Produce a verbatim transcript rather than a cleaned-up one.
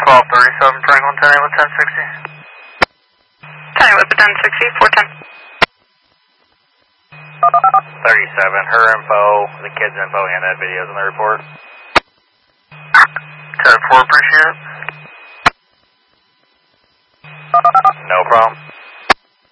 twelve thirty-seven, Franklin, ten eight with ten sixty. ten eight with ten sixty, four ten. thirty-seven, her info, the kid's info, and that video's in the report. ten four, appreciate it. No problem.